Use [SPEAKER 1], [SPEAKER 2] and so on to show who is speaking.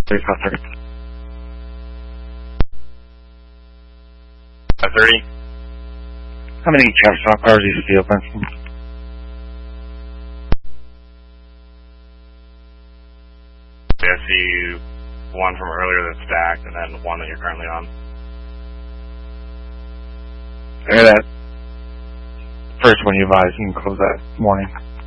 [SPEAKER 1] 3530.
[SPEAKER 2] 530.
[SPEAKER 1] How many cap stop cars do you see open?
[SPEAKER 2] I see one from earlier that's stacked, and then one that you're currently on.
[SPEAKER 1] I hear that first one you advised, you can close that morning.